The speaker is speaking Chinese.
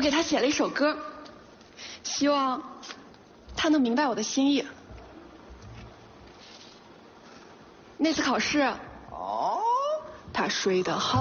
给他写了一首歌，希望他能明白我的心意。那次考试，他睡得好。